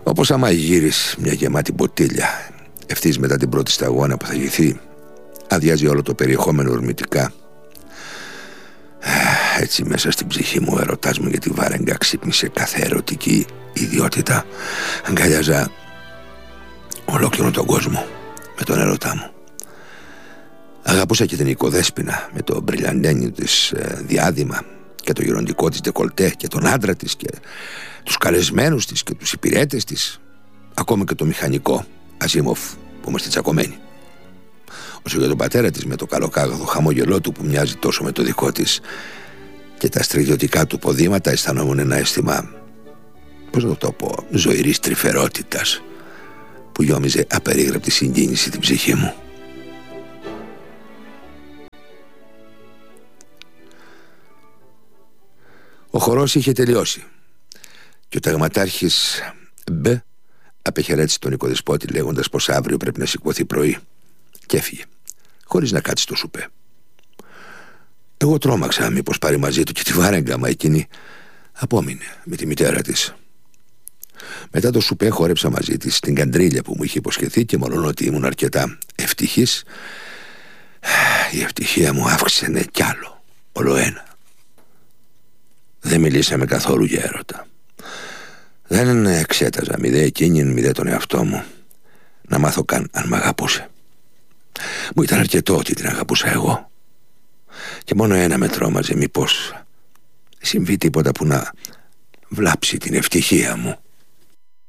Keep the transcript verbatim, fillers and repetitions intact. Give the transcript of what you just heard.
Όπως άμα γύρεις μια γεμάτη μποτίλια ευθύς μετά την πρώτη σταγόνα που θα γυθεί, αδειάζει όλο το περιεχόμενο ορμητικά. Έτσι μέσα στην ψυχή μου ο ερωτάς μου για τη Βάρεγγα ξύπνησε κάθε ερωτική ιδιότητα. Αγκαλιάζα ολόκληρο τον κόσμο με τον ερωτά μου. Αγαπούσα και την οικοδέσποινα με το μπριλιαντένιο της ε, διάδημα και το γεροντικό της ντεκολτέ και τον άντρα της και τους καλεσμένους της και τους υπηρέτες της, ακόμα και το μηχανικό Ασίμοφ που είμαστε τσακωμένοι. Όσο για τον πατέρα της με το καλοκάγαθο χαμόγελό του που μοιάζει τόσο με το δικό της και τα στρατιωτικά του ποδήματα, αισθανόμουν ένα αίσθημα, πώς να το πω, ζωηρής τρυφερότητας που γιόμιζε απερίγραπτη συγκίνηση την ψυχή μου. Ο χορός είχε τελειώσει και ο ταγματάρχης Μπ απεχαιρέτησε τον οικοδεσπότη λέγοντας πως αύριο πρέπει να σηκωθεί πρωί και έφυγε χωρίς να κάτσει στο σουπέ. Εγώ τρόμαξα μήπως πάρει μαζί του και τη Βάρεγγα, μα εκείνη απόμεινε με τη μητέρα της. Μετά το σουπέ χόρεψα μαζί της στην καντρίλια που μου είχε υποσχεθεί και μόλον ότι ήμουν αρκετά ευτυχής, η ευτυχία μου αύξηνε κι άλλο, όλο ένα. Δεν μιλήσαμε καθόλου για έρωτα. Δεν εξέταζα μηδέ εκείνη μηδέ τον εαυτό μου να μάθω καν αν μ' αγαπούσε. Μου ήταν αρκετό ότι την αγαπούσα εγώ. Και μόνο ένα με τρόμαζε, μήπως συμβεί τίποτα που να βλάψει την ευτυχία μου.